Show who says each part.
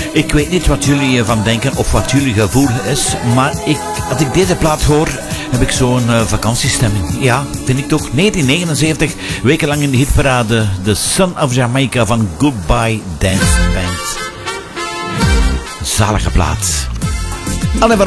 Speaker 1: Ik weet niet wat jullie ervan denken of wat jullie gevoel is, maar als ik deze plaat hoor, heb ik zo'n vakantiestemming. Ja, vind ik toch. 1979, wekenlang in de hitparade, The Son of Jamaica van Goodbye Dance Band. Zalige plaat. Allez,